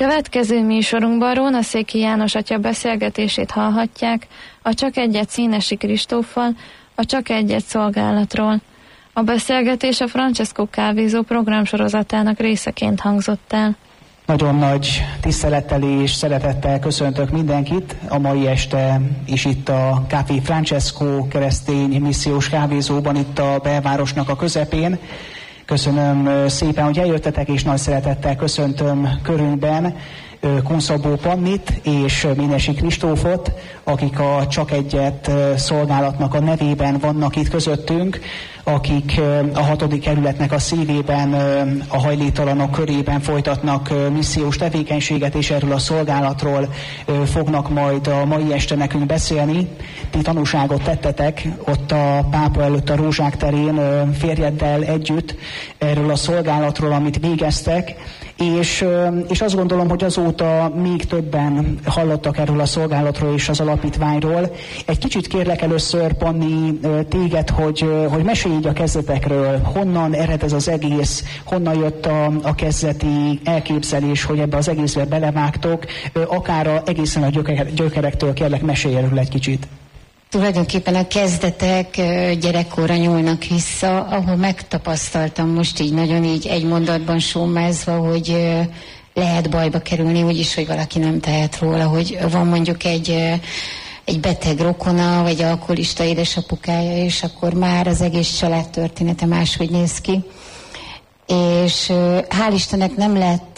Következő műsorunkban Rónaszéki János atya beszélgetését hallhatják a Csak egyet Színesi Kristóffal, a Csak egyet szolgálatról. A beszélgetés a Francesco kávézó programsorozatának részeként hangzott el. Nagyon nagy tisztelettel és szeretettel köszöntök mindenkit. A mai este is itt a Café Francesco keresztény missziós kávézóban, itt a belvárosnak a közepén. Köszönöm szépen, hogy eljöttetek, és nagy szeretettel köszöntöm körünkben Kunszabó Pannit és Ménesi Kristófot, akik a Csak egyet szolgálatnak a nevében vannak itt közöttünk, akik a 6. kerületnek a szívében, a hajléktalanok körében folytatnak missziós tevékenységet, és erről a szolgálatról fognak majd a mai este nekünk beszélni. Ti tanúságot tettetek ott a pápa előtt a Rózsák terén férjeddel együtt erről a szolgálatról, amit végeztek, és azt gondolom, hogy azóta még többen hallottak erről a szolgálatról és az alapítványról. Egy kicsit kérlek először, Panni, téged, hogy mesélj így a kezdetekről, honnan ered ez az egész, honnan jött a kezdeti elképzelés, hogy ebbe az egészbe belevágtok, akár egészen a gyökerektől, kérlek, mesélj erről egy kicsit. Tulajdonképpen a kezdetek gyerekkorra nyúlnak vissza, ahol megtapasztaltam most így nagyon így egy mondatban sommázva, hogy lehet bajba kerülni, úgyis, hogy valaki nem tehet róla, hogy van mondjuk egy beteg rokona, vagy alkoholista édesapukája, és akkor már az egész család története máshogy néz ki. És hál' Istennek nem lett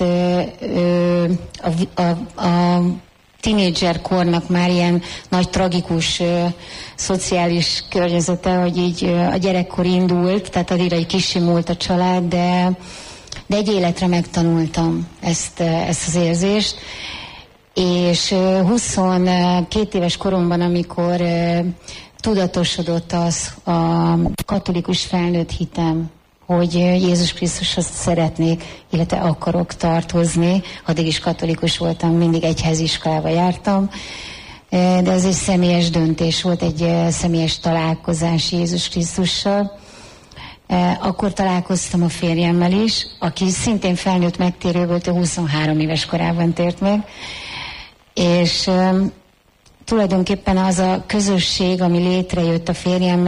a tínédzser kornak már ilyen nagy tragikus szociális környezete, hogy így a gyerekkor indult, tehát addigra így kisimult a család, de egy életre megtanultam ezt az érzést. És 22 éves koromban, amikor tudatosodott az a katolikus felnőtt hitem, hogy Jézus Krisztushoz szeretnék, illetve akarok tartozni. Addig is katolikus voltam, mindig egyháziskolába jártam, de ez egy személyes döntés volt, egy személyes találkozás Jézus Krisztussal. Akkor találkoztam a férjemmel is, aki szintén felnőtt megtérő volt, 23 éves korában tért meg, és tulajdonképpen az a közösség, ami létrejött a férjem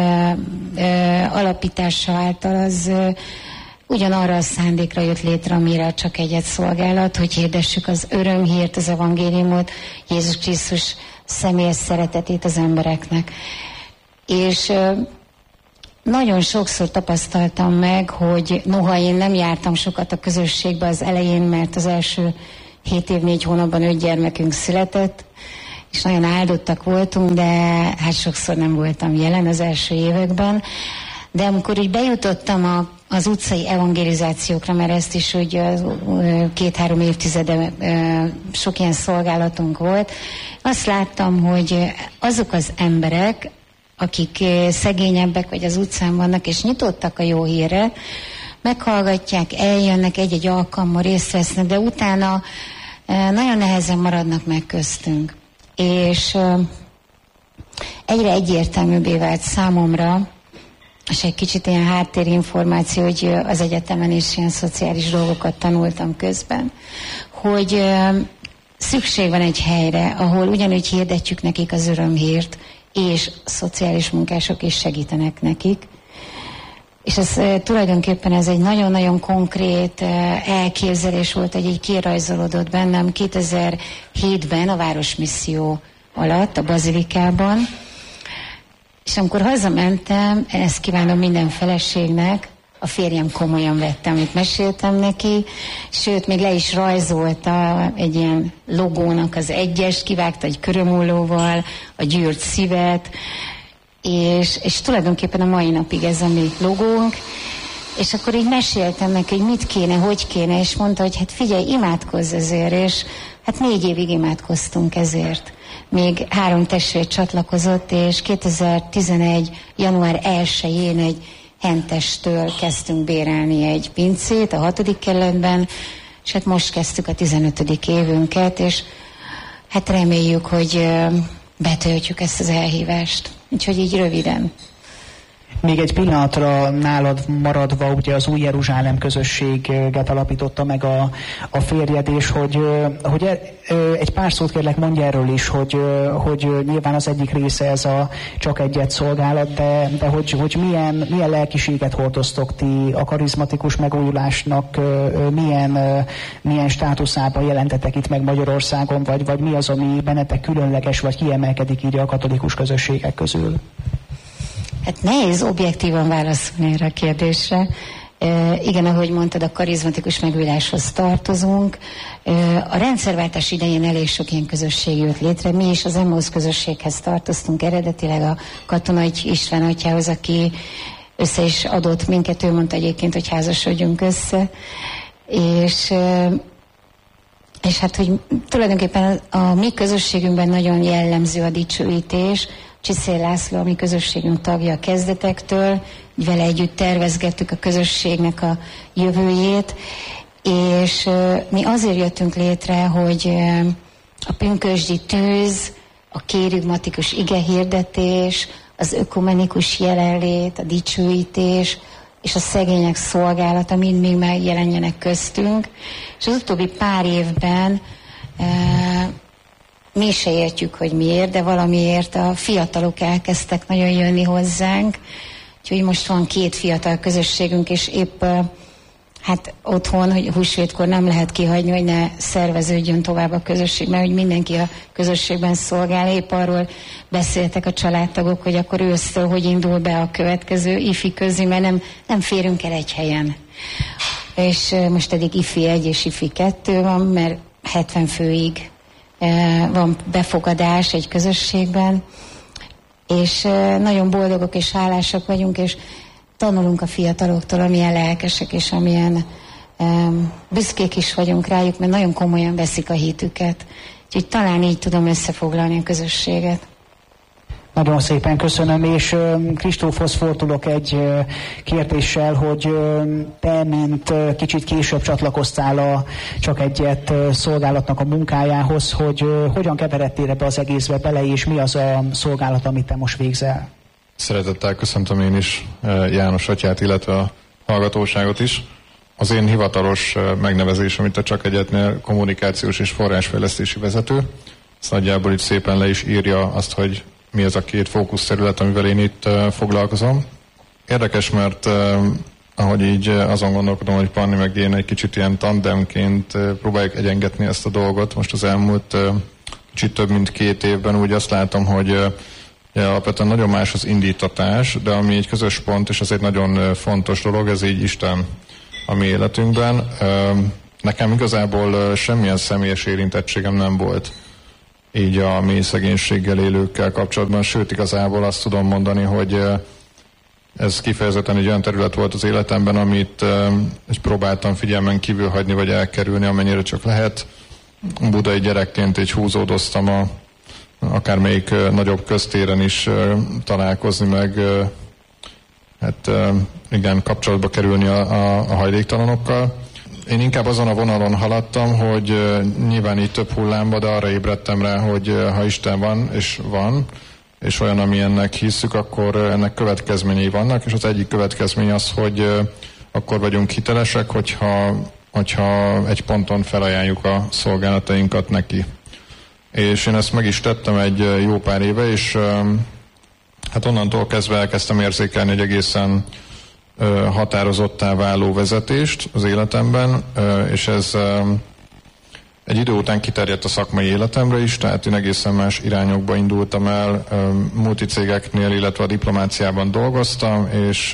alapítása által, az ugyanarra a szándékra jött létre, amire Csak egyet szolgálat, hogy hirdessük az örömhírt, az evangéliumot, Jézus Krisztus személyes szeretetét az embereknek. És nagyon sokszor tapasztaltam meg, hogy noha én nem jártam sokat a közösségbe az elején, mert az első 7 év 4 hónapban 5 gyermekünk született, és nagyon áldottak voltunk, de hát sokszor nem voltam jelen az első években. De amikor így bejutottam az utcai evangelizációkra, mert ezt is úgy 2-3 évtizede sok ilyen szolgálatunk volt, azt láttam, hogy azok az emberek, akik szegényebbek vagy az utcán vannak, és nyitottak a jó hírre, meghallgatják, eljönnek, egy-egy alkalommal részt vesznek, de utána nagyon nehezen maradnak meg köztünk. És egyre egyértelműbbé vált számomra, és egy kicsit ilyen háttérinformáció, hogy az egyetemen is ilyen szociális dolgokat tanultam közben, hogy szükség van egy helyre, ahol ugyanúgy hirdetjük nekik az örömhírt, és szociális munkások is segítenek nekik. És ez tulajdonképpen ez egy nagyon-nagyon konkrét elképzelés volt, hogy így kirajzolódott bennem 2007-ben a Városmisszió alatt, a Bazilikában. És amikor hazamentem, ezt kívánom minden feleségnek, a férjem komolyan vette, amit meséltem neki, sőt, még le is rajzolta egy ilyen logónak az egyest, kivágta egy körömullóval, a gyűrt szívet, és tulajdonképpen a mai napig ez a mi logónk, és akkor így meséltem neki, hogy mit kéne, hogy kéne, és mondta, hogy hát figyelj, imádkozz ezért, és hát 4 évig imádkoztunk ezért. Még 3 testvér csatlakozott, és 2011. január 1-én egy hentestől kezdtünk bérelni egy pincét a 6. kerületben, és hát most kezdtük a 15. évünket, és hát reméljük, hogy betöltjük ezt az elhívást. Úgyhogy így röviden. Még egy pillanatra nálad maradva, ugye az Új Jeruzsálem közösséget alapította meg a férjed, és hogy egy pár szót kérlek mondj erről is, hogy nyilván az egyik része ez a csak egyet szolgálat, de hogy milyen lelkiséget hordoztok ti a karizmatikus megújulásnak, milyen státuszában jelentetek itt meg Magyarországon, vagy mi az, ami bennetek különleges, vagy kiemelkedik így a katolikus közösségek közül? Hát nehéz objektívan válaszolni erre a kérdésre. Igen, ahogy mondtad, a karizmatikus megújuláshoz tartozunk. A rendszerváltás idején elég sok ilyen közösség jött létre. Mi is az Emmaus közösséghez tartoztunk eredetileg a Katonai István atyához, aki össze is adott minket, ő mondta egyébként, hogy házasodjunk össze. És hát, hogy tulajdonképpen a mi közösségünkben nagyon jellemző a dicsőítés. Csiszél László, a mi közösségünk tagja a kezdetektől, vele együtt tervezgettük a közösségnek a jövőjét, és mi azért jöttünk létre, hogy a pünkösdi tűz, a kérigmatikus igehirdetés, az ökumenikus jelenlét, a dicsőítés, és a szegények szolgálata mind még megjelenjenek köztünk. És az utóbbi pár évben mi se értjük, hogy miért, de valamiért a fiatalok elkezdtek nagyon jönni hozzánk. Úgyhogy most van 2 fiatal közösségünk, és épp hát otthon, hogy húsvétkor nem lehet kihagyni, hogy ne szerveződjön tovább a közösség, mert hogy mindenki a közösségben szolgál. Épp arról beszéltek a családtagok, hogy akkor ősztől hogy indul be a következő ifi közi, mert nem férünk el egy helyen. És most eddig ifi 1 és ifi 2 van, mert 70 főig van befogadás egy közösségben, és nagyon boldogok és hálásak vagyunk, és tanulunk a fiataloktól, amilyen lelkesek, és amilyen büszkék is vagyunk rájuk, mert nagyon komolyan veszik a hitüket. Úgyhogy talán így tudom összefoglalni a közösséget. Nagyon szépen köszönöm, és Kristófhoz fordulok egy kérdéssel, hogy te, mint kicsit később csatlakoztál a Csak Egyet szolgálatnak a munkájához, hogy hogyan keveredtél ebbe az egészbe bele, és mi az a szolgálat, amit te most végzel? Szeretettel köszöntöm én is János atyát, illetve a hallgatóságot is. Az én hivatalos megnevezésem itt a Csak Egyetnél kommunikációs és forrásfejlesztési vezető. Ez nagyjából itt szépen le is írja azt, hogy mi az a 2 fókuszterület, amivel én itt foglalkozom. Érdekes, mert ahogy így azon gondolkodom, hogy Panni meg én egy kicsit ilyen tandemként próbáljuk egyengetni ezt a dolgot. Most az elmúlt kicsit több mint 2 évben úgy azt látom, hogy alapvetően nagyon más az indítatás, de ami egy közös pont, és ez egy nagyon fontos dolog, ez így Isten a mi életünkben. Nekem igazából semmilyen személyes érintettségem nem volt így a mély szegénységgel élőkkel kapcsolatban, sőt igazából azt tudom mondani, hogy ez kifejezetten egy olyan terület volt az életemben, amit próbáltam figyelmen kívül hagyni, vagy elkerülni, amennyire csak lehet. Budai gyerekként így húzódoztam akármelyik nagyobb köztéren is találkozni, meg hát igen, kapcsolatba kerülni a hajléktalanokkal. Én inkább azon a vonalon haladtam, hogy nyilván így több hullámba, de arra ébredtem rá, hogy ha Isten van, és olyan, amilyennek hisszük, akkor ennek következményei vannak, és az egyik következmény az, hogy akkor vagyunk hitelesek, hogyha egy ponton felajánljuk a szolgálatainkat neki. És én ezt meg is tettem egy jó pár éve, és hát onnantól kezdve elkezdtem érzékelni egy egészen határozottá váló vezetést az életemben, és ez egy idő után kiterjedt a szakmai életemre is, tehát én egészen más irányokba indultam el, multicégeknél, illetve a diplomáciában dolgoztam,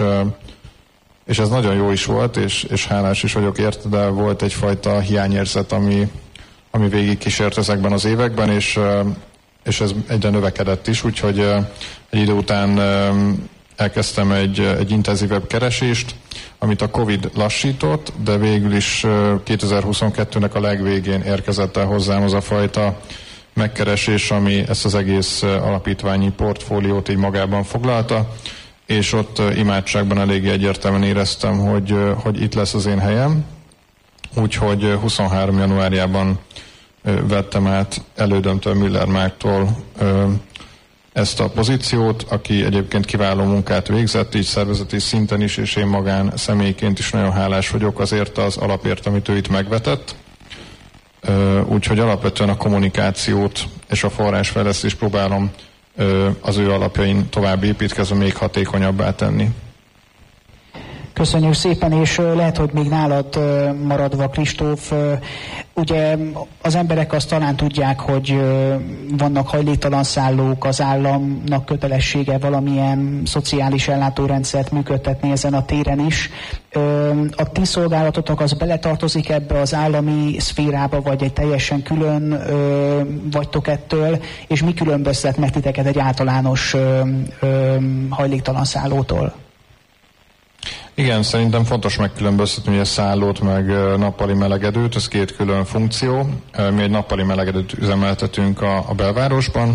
és ez nagyon jó is volt, és hálás is vagyok érte, de volt egyfajta hiányérzet, ami végig kísért ezekben az években, és ez egyre növekedett is, úgyhogy egy idő után elkezdtem egy intenzívebb keresést, amit a Covid lassított, de végül is 2022-nek a legvégén érkezett el hozzám az a fajta megkeresés, ami ezt az egész alapítványi portfóliót így magában foglalta, és ott imádságban eléggé egyértelműen éreztem, hogy itt lesz az én helyem, úgyhogy 23. januárjában vettem át elődömtől, Müller Márktól ezt a pozíciót, aki egyébként kiváló munkát végzett, így szervezeti szinten is, és én magán személyként is nagyon hálás vagyok azért az alapért, amit ő itt megvetett. Úgyhogy alapvetően a kommunikációt és a forrásfejlesztést próbálom az ő alapjain tovább építkezve még hatékonyabbá tenni. Köszönjük szépen, és lehet, hogy még nálad maradva, Kristóf, ugye az emberek azt talán tudják, hogy vannak hajléktalan szállók, az államnak kötelessége valamilyen szociális ellátórendszert működtetni ezen a téren is. A ti szolgálatotok az beletartozik ebbe az állami szférába, vagy egy teljesen külön vagytok ettől, és mi különböztet meg titeket egy általános hajléktalan szállótól? Igen, szerintem fontos megkülönböztetni a szállót meg nappali melegedőt, ez két külön funkció. Mi egy nappali melegedőt üzemeltetünk a belvárosban.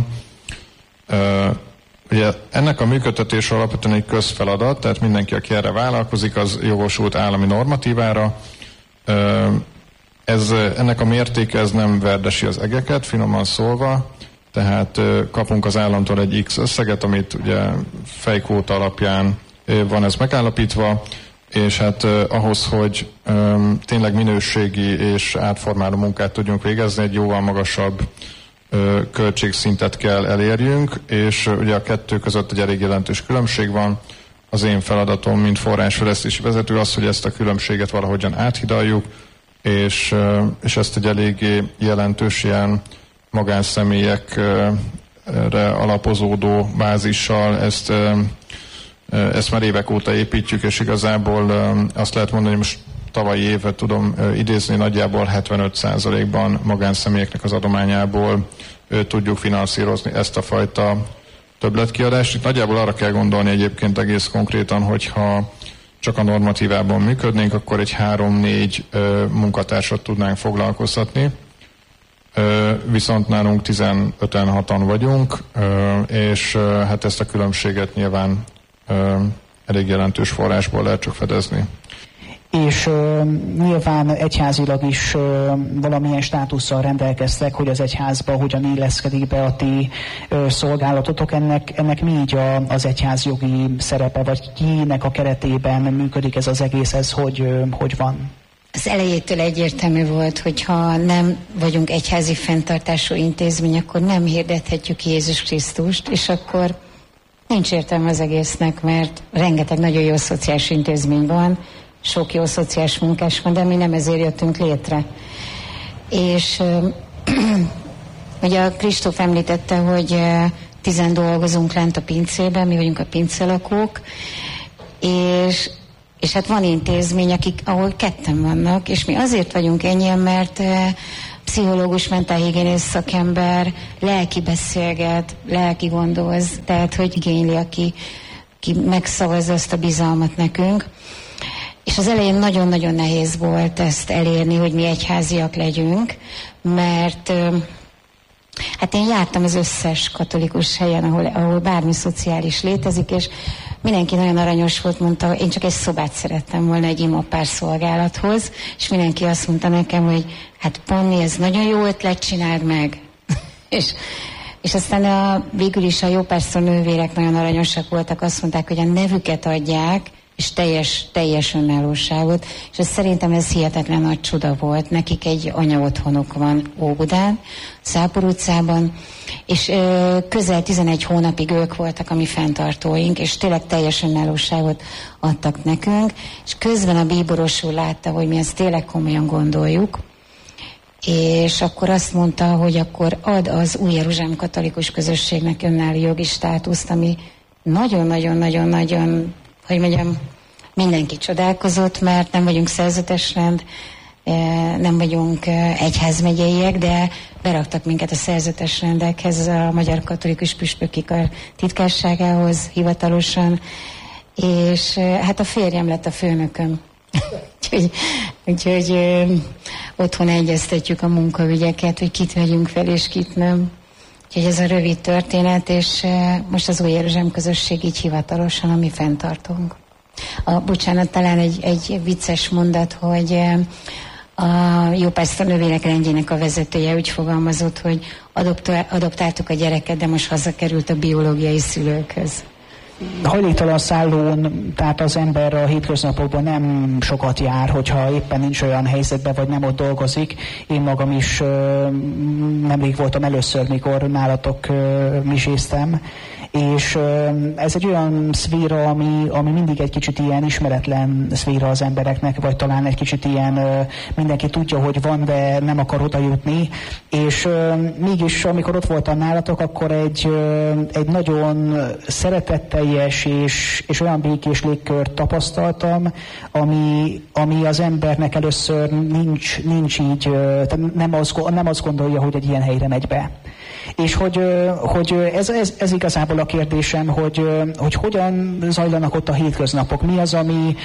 Ugye ennek a működtetése alapvetően egy közfeladat, tehát mindenki, aki erre vállalkozik, az jogosult állami normatívára. Ennek a mértéke ez nem verdesi az egeket, finoman szólva, tehát kapunk az államtól egy X összeget, amit ugye fejkvóta alapján van ez megállapítva, és hát ahhoz, hogy tényleg minőségi és átformáló munkát tudjunk végezni, egy jóval magasabb költségszintet kell elérjünk, és ugye a kettő között egy elég jelentős különbség van. Az én feladatom, mint forrásfejlesztési vezető az, hogy ezt a különbséget valahogyan áthidaljuk, és ezt egy eléggé jelentős ilyen magánszemélyekre alapozódó bázissal ezt már évek óta építjük, és igazából azt lehet mondani, hogy most tavalyi évet tudom idézni, nagyjából 75%-ban magánszemélyeknek az adományából tudjuk finanszírozni ezt a fajta többletkiadást. Itt nagyjából arra kell gondolni egyébként egész konkrétan, hogyha csak a normatívában működnénk, akkor egy 3-4 munkatársat tudnánk foglalkoztatni. Viszont nálunk 15-6-an vagyunk, és hát ezt a különbséget nyilván elég jelentős forrásból lehet csak fedezni. És nyilván egyházilag is valamilyen státusszal rendelkeztek, hogy az egyházba hogyan illeszkedik be a ti szolgálatotok. Ennek mi így az egyház jogi szerepe, vagy kinek a keretében működik ez az egész, ez hogy van? Az elejétől egyértelmű volt, hogy ha nem vagyunk egyházi fenntartású intézmény, akkor nem hirdethetjük Jézus Krisztust, és akkor nincs értelme az egésznek, mert rengeteg nagyon jó szociális intézmény van, sok jó szociális munkás van, de mi nem ezért jöttünk létre. És ugye a Kristóf említette, hogy 10 dolgozunk lent a pincében, mi vagyunk a pincelakók, és hát van intézmény, ahol 2 vannak, és mi azért vagyunk ennyien, mert pszichológus, mentálhigiénész szakember lelki beszélget, lelki gondoz, tehát hogy igényli, aki megszavazza ezt a bizalmat nekünk. És az elején nagyon-nagyon nehéz volt ezt elérni, hogy mi egyháziak legyünk, mert hát én jártam az összes katolikus helyen, ahol bármi szociális létezik, és mindenki nagyon aranyos volt, mondta, én csak egy szobát szerettem volna egy imapár szolgálathoz, és mindenki azt mondta nekem, hogy hát Panni, ez nagyon jó ötlet, csináld meg. és aztán végül is a jópárszor nővérek nagyon aranyosak voltak, azt mondták, hogy a nevüket adják, és teljes önállóságot, és szerintem ez hihetetlen nagy csoda volt. Nekik egy anyaotthonuk van Óbudán, Szápor utcában, és közel 11 hónapig ők voltak a mi fenntartóink, és tényleg teljes önállóságot adtak nekünk, és közben a bíboros úr látta, hogy mi ezt tényleg komolyan gondoljuk, és akkor azt mondta, hogy akkor ad az Új Jeruzsálem katolikus közösségnek önálló jogi státuszt, ami nagyon-nagyon-nagyon-nagyon, hogy mondjam, mindenki csodálkozott, mert nem vagyunk szerzetes rend, nem vagyunk egyházmegyeiek, de beraktak minket a szerzetes rendekhez, a Magyar Katolikus Püspöki Kar titkárságához hivatalosan, és hát a férjem lett a főnököm. úgyhogy otthon egyeztetjük a munkaügyeket, hogy kit vegyünk fel és kit nem. Úgyhogy ez a rövid történet, és most az Új Jeruzsálem közösség így hivatalosan, ami fenntartunk. Bocsánat, talán egy vicces mondat, hogy A Jópásztor Nővérek rendjének a vezetője úgy fogalmazott, hogy adoptáltuk a gyereket, de most hazakerült a biológiai szülőkhöz. Hajléktalan szállón, tehát az ember a hétköznapokban nem sokat jár, hogyha éppen nincs olyan helyzetben, vagy nem ott dolgozik. Én magam is nemrég voltam először, mikor nálatok miséztem, és ez egy olyan szféra, ami mindig egy kicsit ilyen ismeretlen szféra az embereknek, vagy talán egy kicsit ilyen mindenki tudja, hogy van, de nem akar oda jutni, és mégis amikor ott voltam nálatok, akkor egy nagyon szeretetteljes és olyan békés légkört tapasztaltam, ami az embernek először nincs így, nem azt gondolja, hogy egy ilyen helyre megy be. És hogy ez igazából a kérdésem, hogy hogyan zajlanak ott a hétköznapok. Mi az,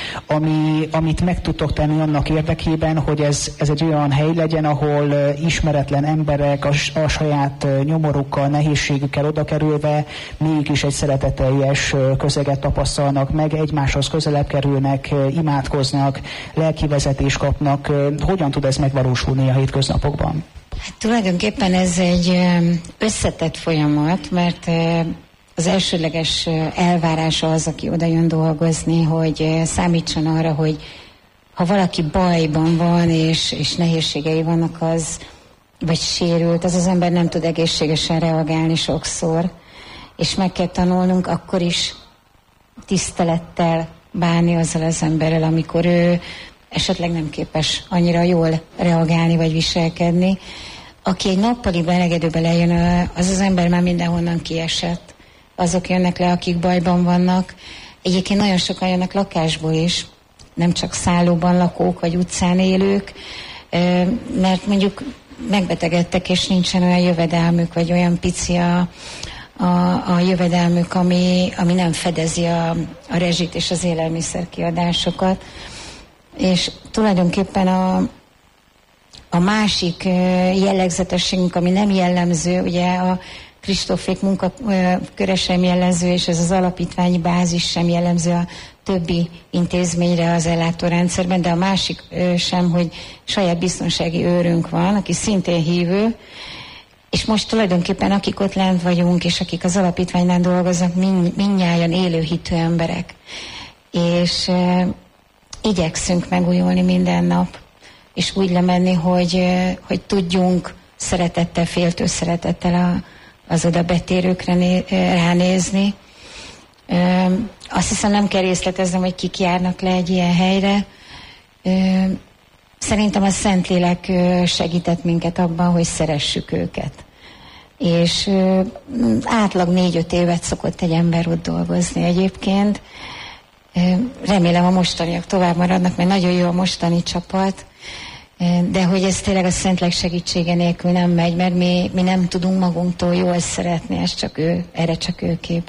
amit meg tudtok tenni annak érdekében, hogy ez egy olyan hely legyen, ahol ismeretlen emberek a saját nyomorukkal, nehézségükkel odakerülve mégis egy szeretetteljes közeget tapasztalnak meg, egymáshoz közelebb kerülnek, imádkoznak, lelkivezetést kapnak. Hogyan tud ez megvalósulni a hétköznapokban? Hát tulajdonképpen ez egy összetett folyamat, mert az elsődleges elvárása az, aki oda jön dolgozni, hogy számítson arra, hogy ha valaki bajban van, és nehézségei vannak, vagy sérült, az ember nem tud egészségesen reagálni sokszor, és meg kell tanulnunk akkor is tisztelettel bánni azzal az emberrel, amikor ő esetleg nem képes annyira jól reagálni vagy viselkedni. Aki egy nappali belegedőbe lejön, az ember már mindenhonnan kiesett. Azok jönnek le, akik bajban vannak. Egyébként nagyon sokan jönnek lakásból is, nem csak szállóban lakók vagy utcán élők, mert mondjuk megbetegedtek, és nincsen olyan jövedelmük, vagy olyan pici a jövedelmük, ami nem fedezi a rezsit és az élelmiszer kiadásokat. És tulajdonképpen a másik jellegzetességünk, ami nem jellemző, ugye a Kristófék munkaköre sem jellemző, és ez az alapítványi bázis sem jellemző a többi intézményre az ellátórendszerben, de a másik sem, hogy saját biztonsági őrünk van, aki szintén hívő, és most tulajdonképpen akik ott lent vagyunk, és akik az alapítványnál dolgoznak, mindnyájan élőhitű emberek. És igyekszünk megújulni minden nap, és úgy lemenni, hogy tudjunk szeretettel, féltő szeretettel az oda betérőkre ránézni. Azt hiszem, nem kell részleteznem, hogy kik járnak le egy ilyen helyre. Szerintem a Szentlélek segített minket abban, hogy szeressük őket. És átlag 4-5 évet szokott egy ember ott dolgozni egyébként. Remélem a mostaniak tovább maradnak, mert nagyon jó a mostani csapat, de hogy ez tényleg a Szentlélek segítsége nélkül nem megy, mert mi nem tudunk magunktól jól szeretni, erre csak ő képes.